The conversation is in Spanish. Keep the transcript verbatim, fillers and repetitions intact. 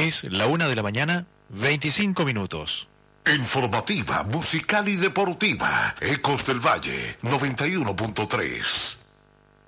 Es la una de la mañana, veinticinco minutos. Informativa, musical y deportiva. Ecos del Valle, noventa y uno punto tres.